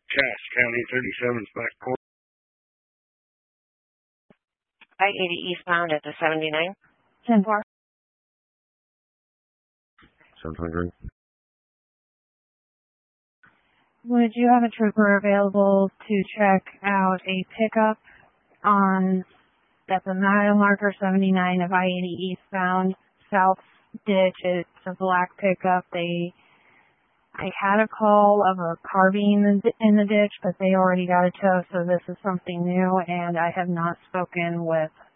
Cass County 37's back court. I-80 eastbound at the 79. 10-4. 700. Would you have a trooper available to check out a pickup at the mile marker 79 of I-80 eastbound, south ditch? It's a black pickup. I had a call of a car being in the ditch, but they already got a tow, so this is something new, and I have not spoken with